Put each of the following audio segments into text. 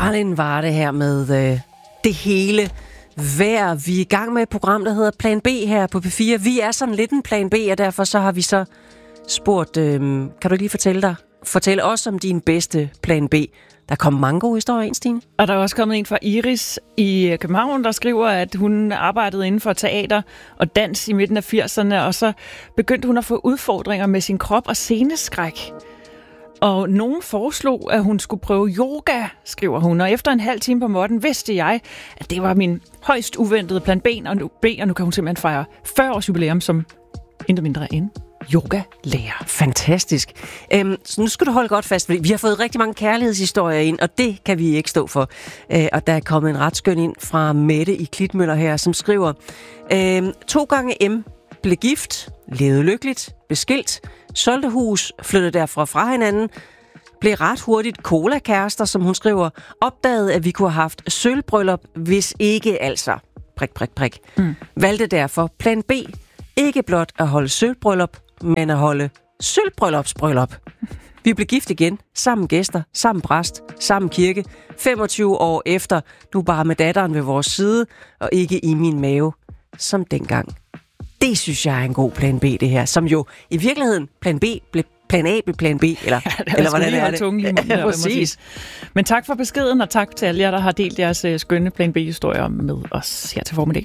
Arlen var det her med det hele vejr. Vi er i gang med et program, der hedder Plan B her på P4. Vi er sådan lidt en Plan B, og derfor så har vi så spurgt, kan du lige fortælle os om din bedste Plan B? Der kom mange gode historier, Stine. Og der er også kommet en fra Iris i København, der skriver, at hun arbejdede inden for teater og dans i midten af 80'erne, og så begyndte hun at få udfordringer med sin krop og sceneskræk. Og nogen foreslog, at hun skulle prøve yoga, skriver hun. Og efter en halv time på måtten vidste jeg, at det var min højst uventede plan B, og nu kan hun simpelthen fejre 40 års jubilæum som intet mindre end yogalærer. Fantastisk. Så nu skal du holde godt fast, fordi vi har fået rigtig mange kærlighedshistorier ind, og det kan vi ikke stå for. Og der er kommet en ret skøn ind fra Mette i Klitmøller her, som skriver, 2 gange M blev gift, levede lykkeligt, blev skilt, solgte hus, flyttede derfra fra hinanden, blev ret hurtigt cola-kærester, som hun skriver, opdagede, at vi kunne have haft sølvbryllup, hvis ikke altså. Prik. Valgte derfor plan B, ikke blot at holde sølvbryllup, men at holde sølvbryllupsbryllup. Vi blev gift igen, sammen gæster, sammen præst, sammen kirke, 25 år efter, nu bare med datteren ved vores side, og ikke i min mave, som dengang. Det synes jeg er en god plan B, det her, som jo i virkeligheden plan B blev plan A blev plan B, eller, ja, eller hvordan er det? Ja, præcis. Men tak for beskeden, og tak til alle jer, der har delt jeres skønne plan B-historier med os her til formiddag.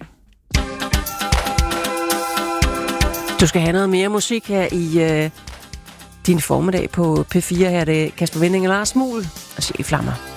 Du skal have noget mere musik her i din formiddag på P4. Her er det Kasper Winding og Lars Muhl og Sjæl i Flammer.